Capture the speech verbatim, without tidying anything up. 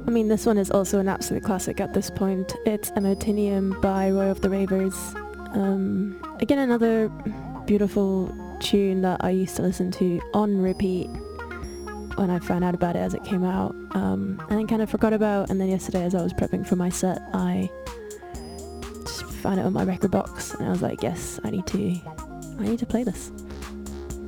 I mean, this one is also an absolute classic at this point. It's Emotinium by Roy of the Ravers. Um, again, another beautiful tune that I used to listen to on repeat when I found out about it as it came out, um, and then kind of forgot about, and then yesterday as I was prepping for my set, I just found it on my record box, and I was like, yes, I need to, I need to play this.